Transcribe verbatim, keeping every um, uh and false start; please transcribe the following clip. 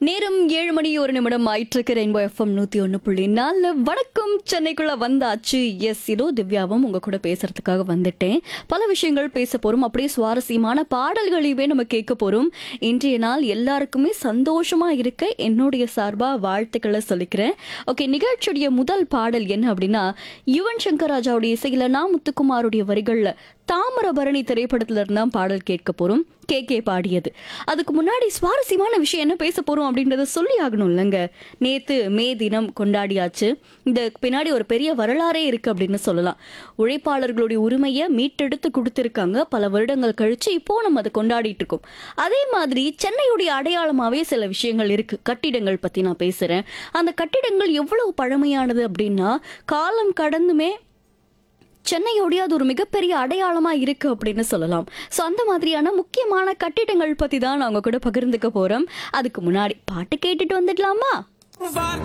நேரம் ஏழு மணி ஒரு நிமிடம் ஆயிட்டிருக்கு. ரெயின்போ எஃப்எம் நூத்தி ஒன்னு புள்ளி நாலு. வணக்கம் சென்னைக்குள்ள வந்தாச்சு. எஸ், இதோ திவ்யாவும் உங்க கூட பேசுறதுக்காக வந்துட்டேன். பல விஷயங்கள் பேச போறோம். அப்படியே சுவாரஸ்யமான பாடல்களையுமே நம்ம கேட்க போறோம். இன்றைய நாள் எல்லாருக்குமே சந்தோஷமா இருக்க என்னுடைய சார்பா வாழ்த்துக்களை சொல்லிக்கிறேன். ஓகே, நிகழ்ச்சியுடைய முதல் பாடல் என்ன அப்படின்னா, யுவன் சங்கர் ராஜாவுடைய இசையில நா முத்துக்குமாருடைய வரிகள்ல தாமிரபரணி திரைப்படத்துல இருந்தா பாடல் கேட்க போறோம். கே கே பாடியது. அதுக்கு முன்னாடி சுவாரஸ்யமான விஷயம் என்ன பேச போறோம் அப்படின்றத சொல்லி ஆகணும் இல்லைங்க. நேத்து மே தினம் கொண்டாடியாச்சு. இந்த பின்னாடி ஒரு பெரிய வரலாறே இருக்கு அப்படின்னு சொல்லலாம். உழைப்பாளர்களுடைய உரிமையை மீட்டெடுத்து கொடுத்திருக்காங்க. பல வருடங்கள் கழிச்சு இப்போ நம்ம அதை கொண்டாடிட்டு இருக்கோம். அதே மாதிரி சென்னையுடைய அடையாளமாவே சில விஷயங்கள் இருக்கு. கட்டிடங்கள் பத்தி நான் பேசுறேன். அந்த கட்டிடங்கள் எவ்வளவு பழமையானது அப்படின்னா, காலம் கடந்துமே சென்னையோடைய அது ஒரு மிகப்பெரிய அடையாளமா இருக்கு அப்படின்னு சொல்லலாம். ஸோ அந்த மாதிரியான முக்கியமான கட்டிடங்கள் பத்தி தான் நான் உங்க கூட பகிர்ந்துக்க போறோம். அதுக்கு முன்னாடி பாட்டு கேட்டுட்டு வந்துடலாமா?